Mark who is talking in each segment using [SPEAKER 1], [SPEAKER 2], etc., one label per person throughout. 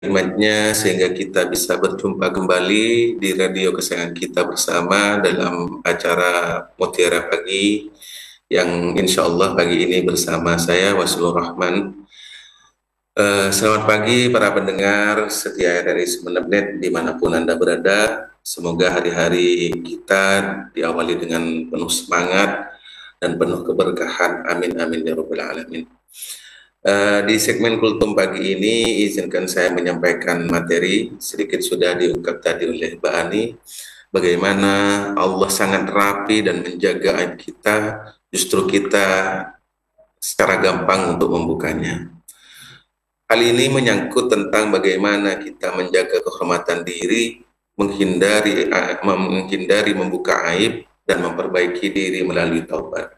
[SPEAKER 1] nikmatnya sehingga kita bisa berjumpa kembali di radio kesayangan kita bersama dalam acara Mutiara Pagi yang insya Allah pagi ini bersama saya Wasilur Rahman. Selamat pagi para pendengar setia dari Sumeneb dimanapun Anda berada. Semoga hari-hari kita diawali dengan penuh semangat dan penuh keberkahan. Amin amin ya rabbal alamin. Di segmen Kultum pagi ini izinkan saya menyampaikan materi sedikit sudah diungkap tadi oleh Mbak Ani bagaimana Allah sangat rapi dan menjaga aib kita, justru kita secara gampang untuk membukanya. Hal ini menyangkut tentang bagaimana kita menjaga kehormatan diri, menghindari membuka aib dan memperbaiki diri melalui taubat.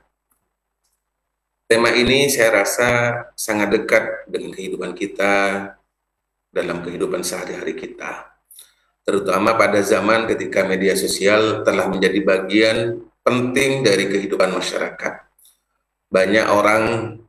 [SPEAKER 1] Tema ini saya rasa sangat dekat dengan kehidupan kita dalam kehidupan sehari-hari kita. Terutama pada zaman ketika media sosial telah menjadi bagian penting dari kehidupan masyarakat. Banyak orang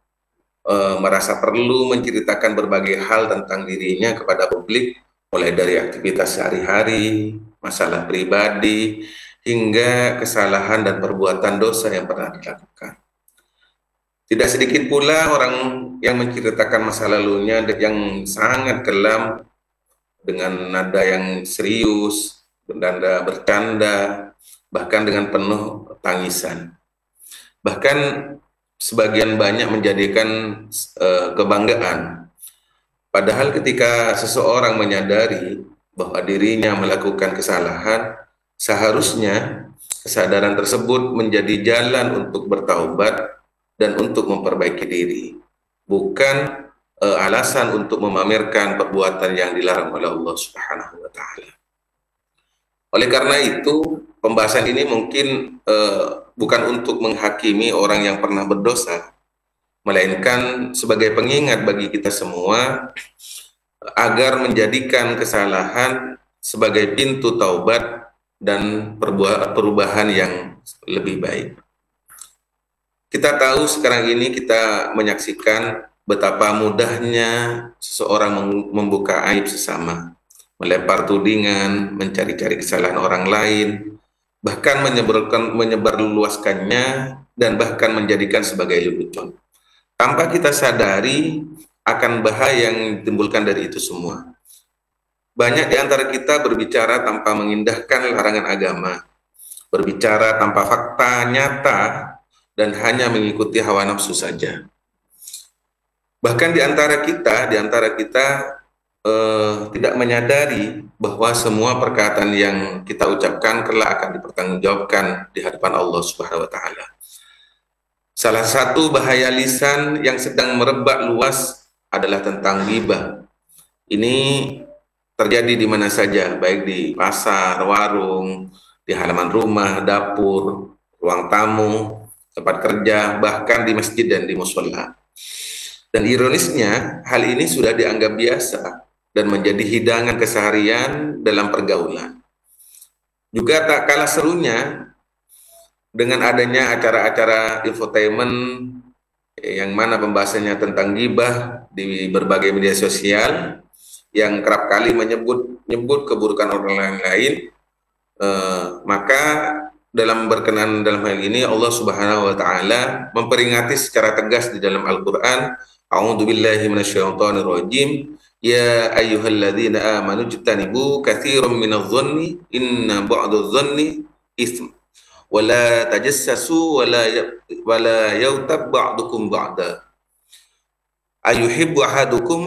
[SPEAKER 1] merasa perlu menceritakan berbagai hal tentang dirinya kepada publik, mulai dari aktivitas sehari-hari, masalah pribadi, hingga kesalahan dan perbuatan dosa yang pernah dilakukan. Tidak sedikit pula orang yang menceritakan masa lalunya yang sangat kelam dengan nada yang serius, nada bercanda, bahkan dengan penuh tangisan. Bahkan sebagian banyak menjadikan kebanggaan. Padahal ketika seseorang menyadari bahwa dirinya melakukan kesalahan, seharusnya kesadaran tersebut menjadi jalan untuk bertaubat dan untuk memperbaiki diri, bukan alasan untuk memamerkan perbuatan yang dilarang oleh Allah Subhanahu wa taala. Oleh karena itu, pembahasan ini mungkin bukan untuk menghakimi orang yang pernah berdosa, melainkan sebagai pengingat bagi kita semua agar menjadikan kesalahan sebagai pintu taubat dan perubahan yang lebih baik. Kita tahu sekarang ini kita menyaksikan betapa mudahnya seseorang membuka aib sesama, melempar tudingan, mencari-cari kesalahan orang lain, bahkan menyebarluaskannya dan bahkan menjadikan sebagai lelucon. Tanpa kita sadari akan bahaya yang ditimbulkan dari itu semua. Banyak di antara kita berbicara tanpa mengindahkan larangan agama, berbicara tanpa fakta nyata, dan hanya mengikuti hawa nafsu saja. Bahkan di antara kita tidak menyadari bahwa semua perkataan yang kita ucapkan kelak akan dipertanggungjawabkan di hadapan Allah Subhanahu wa taala. Salah satu bahaya lisan yang sedang merebak luas adalah tentang ghibah. Ini terjadi di mana saja, baik di pasar, warung, di halaman rumah, dapur, ruang tamu, tempat kerja, bahkan di masjid dan di mushola. Dan ironisnya, hal ini sudah dianggap biasa dan menjadi hidangan keseharian dalam pergaulan. Juga tak kalah serunya dengan adanya acara-acara infotainment yang mana pembahasannya tentang ghibah di berbagai media sosial yang kerap kali menyebut keburukan orang lain, maka dalam hal ini Allah Subhanahu wa taala memperingati secara tegas di dalam Al-Qur'an, a'udzubillahi minasyaitonir rajim, ya ayyuhalladzina amanu jtanibu katsiran minadh-dhanni inna ba'dadh-dhanni itsm wa la tajassasu wa la yaghtab ba'dukum ba'da ayuhibbu ahadukum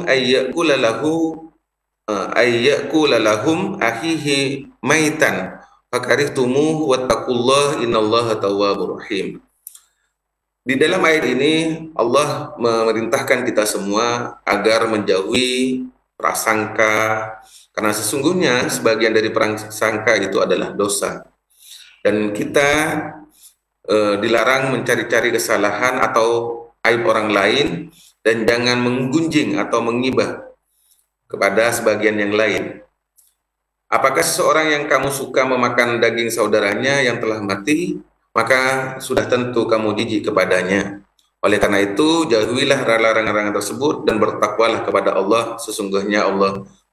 [SPEAKER 1] ayyakula lahum akhihi maitan fakarihtumuh wattaqullah innallaha tawwabur rahim. Di dalam ayat ini Allah memerintahkan kita semua agar menjauhi prasangka, karena sesungguhnya sebagian dari prasangka itu adalah dosa. Dan kita dilarang mencari-cari kesalahan atau aib orang lain, dan jangan menggunjing atau menghibah kepada sebagian yang lain. Apakah seseorang yang kamu suka memakan daging saudaranya yang telah mati, maka sudah tentu kamu jijik kepadanya. Oleh karena itu, jauhilah larangan-larangan tersebut dan bertakwalah kepada Allah. Sesungguhnya Allah